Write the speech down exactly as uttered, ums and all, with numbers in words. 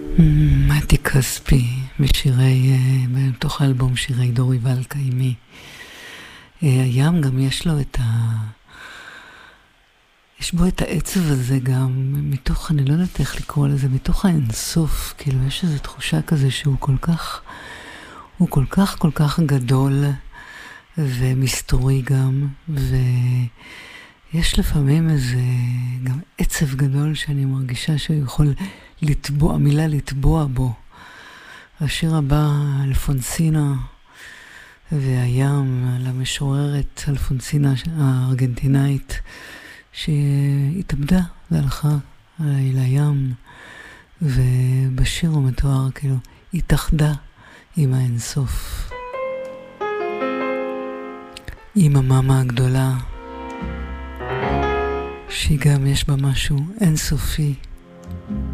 מתי כספי בשירי, בתוך האלבום שירי דורי ולקיימי. הים גם יש לו את ה... יש בו את העצב הזה גם, מתוך, אני לא יודעת איך לקרוא לזה, מתוך האינסוף, כאילו יש איזו תחושה כזה שהוא כל כך, הוא כל כך כל כך גדול ומסתורי גם, ויש לפעמים איזה גם עצב גדול שאני מרגישה שהוא יכול לטבוע, המילה לטבוע בו. השיר הבא, אלפונסינה והים, על המשוררת אלפונסינה הארגנטינאית, שהתאבדה והלכה אל הים, ובשיר הוא מתואר כאילו התאחדה עם האינסוף, עם המאמה הגדולה, שהיא גם יש בה משהו אינסופי.